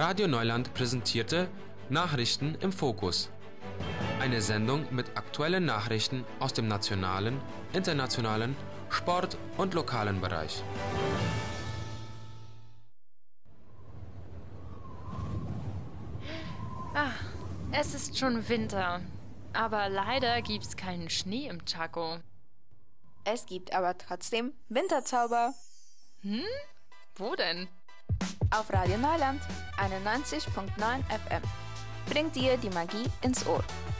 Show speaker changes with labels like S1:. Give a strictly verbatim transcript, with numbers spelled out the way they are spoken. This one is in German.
S1: Radio Neuland präsentierte Nachrichten im Fokus. Eine Sendung mit aktuellen Nachrichten aus dem nationalen, internationalen, Sport- und lokalen Bereich.
S2: Ah, es ist schon Winter. Aber leider gibt's keinen Schnee im Chaco.
S3: Es gibt aber trotzdem Winterzauber.
S2: Hm? Wo denn?
S3: Auf Radio Neuland einundneunzig Komma neun F M. Bringt dir die Magie ins Ohr.